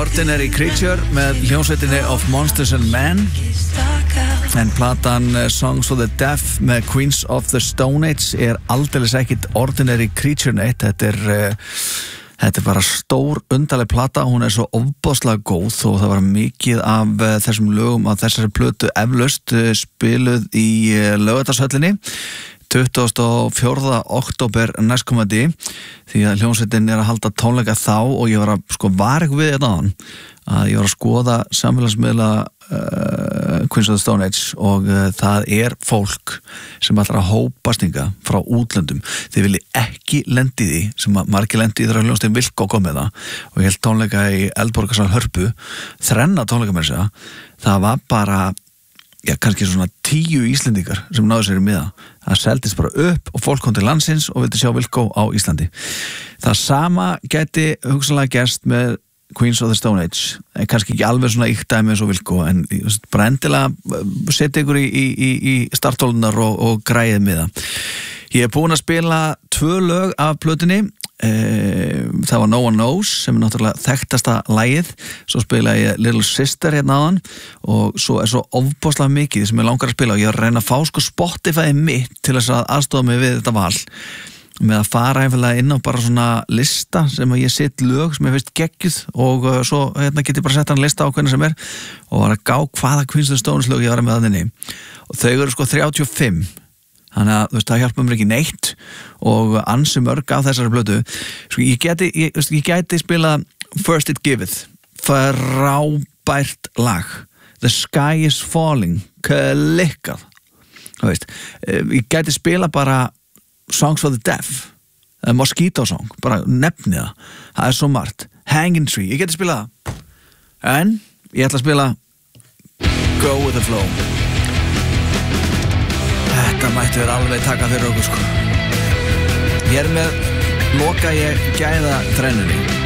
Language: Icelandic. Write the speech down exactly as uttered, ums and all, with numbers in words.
Ordinary Creature með hljómsveitinni Of Monsters and Men, en platan Songs of the Deaf með Queens of the Stone Age er aldeilis ekkit Ordinary Creature neitt. Þetta er uh, þetta er bara stór undarleg plata, hún er svo ofboðslega góð og það var mikið af uh, þessum lögum af þessari plötu eflaust uh, spiluð í uh, Laugardalshöllinni tuttugasta og fjórða október næstkomandi, því að hljómsveitin er að halda tónleika þá og ég var að sko var ekki við þetta á hann að ég var að skoða samfélagsmiðla uh, Queens of the Stone Age og uh, það er fólk sem ætlar að hópast hingað frá útlöndum. Þið vilji ekki lendi því sem að margir lendi í þeirra hljómsveitin Vilko kom með það og ég held tónleika í Eldborgarsal Hörpu, þrenna tónleika með þess að það var bara já, kannski svona tíu Íslendingar sem náðu sér í miða. Það seldist bara upp og fólk kom til landsins og vildi sjá Vilko á Íslandi. Það sama gæti hugsanlega gerst með Queens of the Stone Age, kannski ekki alveg svona yktaði með svo Vilko, en bara endilega setja ykkur í, í, í, í starttólunar og, og græðið miða. Ég er búin að spila tvö lög af plötunni. Það var No One Knows sem er náttúrulega þekktasta lagið, svo spila ég Little Sister hérna áðan og svo er svo ofboðslega mikið sem ég langar að spila og ég er að reyna að fá sko Spotify mitt til þess að aðstofa mig við þetta val með að fara einfallega inn á bara svona lista sem að ég set lög sem ég veist geggjuð og uh, svo hérna get ég bara sett hann lista á hvernig sem er og var að gá hvaða Queens of the Stone Age lög ég var með þannig og þau eru sko þrjátíu og fimm. Þannig að þú veist, það hjálpa mér ekki neitt og ansi mörg af þessari blötu. Sko, ég geti, ég, ég geti spila First It Giveth, frábært lag. The Sky is Falling, klikkað. Þú veist, ég geti spila bara Songs for the Deaf, Mosquito Song, bara nefni það. Það er svo margt. Hanging Tree, ég geti spila það. En ég ætla að spila Go with the Flow. Þetta mættu þér alveg taka fyrir okkur sko. Hér með loka ég gæða þrennunni.